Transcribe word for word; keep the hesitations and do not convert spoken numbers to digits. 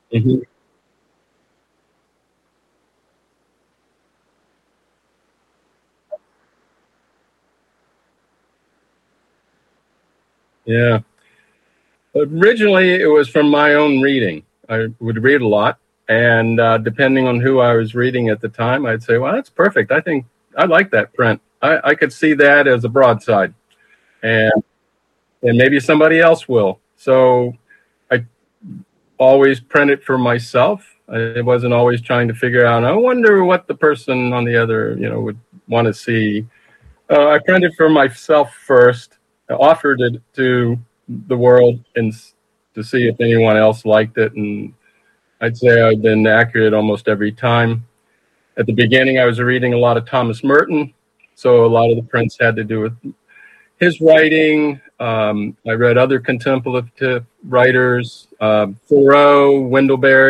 Mhm. Yeah. Originally, it was from my own reading. I would read a lot, and, uh, depending on who I was reading at the time, I'd say, "Well, that's perfect. I think I like that print. I I could see that as a broadside, and and maybe somebody else will." So, I always print it for myself. I wasn't always trying to figure out, "I wonder what the person on the other, you know, would wanna see." Uh, I printed for myself first, I offered it to the world and s to see if anyone else liked it, and I'd say I've been accurate almost every time. At the beginning, I was reading a lot of Thomas Merton, so a lot of the prints had to do with his writing. Um, I read other contemplative writers, uh, Thoreau, Wendell Berry